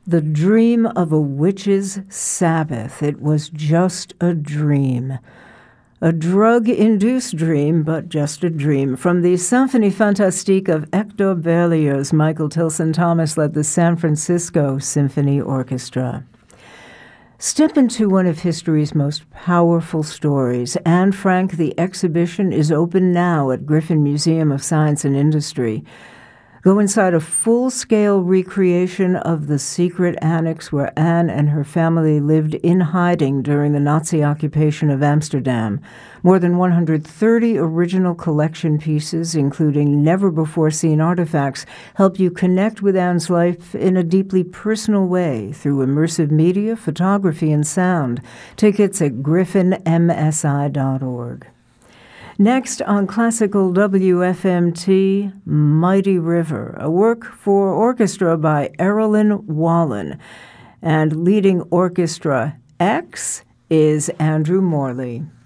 The dream of a witch's Sabbath. It was just a dream. A drug-induced dream, but just a dream. From the Symphonie Fantastique of Hector Berlioz, Michael Tilson Thomas led the San Francisco Symphony Orchestra. Step into one of history's most powerful stories. Anne Frank, the exhibition is open now at Griffin Museum of Science and Industry. Go inside a full-scale recreation of the secret annex where Anne and her family lived in hiding during the Nazi occupation of Amsterdam. More than 130 original collection pieces, including never-before-seen artifacts, help you connect with Anne's life in a deeply personal way through immersive media, photography, and sound. Tickets at griffinmsi.org. Next on Classical WFMT, Mighty River, a work for orchestra by Erilyn Wallen. And leading orchestra X is Andrew Morley.